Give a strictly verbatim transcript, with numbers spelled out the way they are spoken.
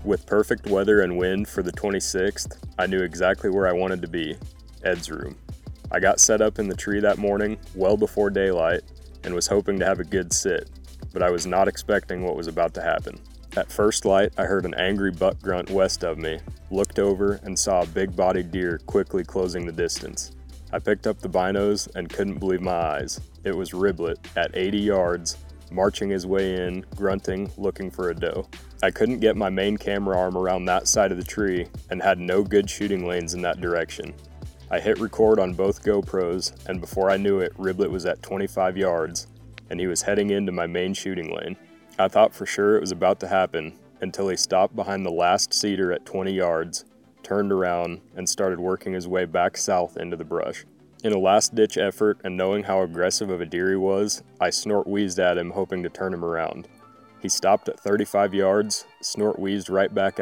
With perfect weather and wind for the twenty-sixth, I knew exactly where I wanted to be, Ed's room. I got set up in the tree that morning, well before daylight, and was hoping to have a good sit, but I was not expecting what was about to happen. At first light, I heard an angry buck grunt west of me, looked over, and saw a big-bodied deer quickly closing the distance. I picked up the binos and couldn't believe my eyes. It was Riblet, at eighty yards, marching his way in, grunting, looking for a doe. I couldn't get my main camera arm around that side of the tree and had no good shooting lanes in that direction. I hit record on both GoPros, and before I knew it, Riblet was at twenty-five yards, and he was heading into my main shooting lane. I thought for sure it was about to happen until he stopped behind the last cedar at twenty yards, turned around, and started working his way back south into the brush. In a last-ditch effort and knowing how aggressive of a deer he was, I snort-wheezed at him hoping to turn him around. He stopped at thirty-five yards, snort-wheezed right back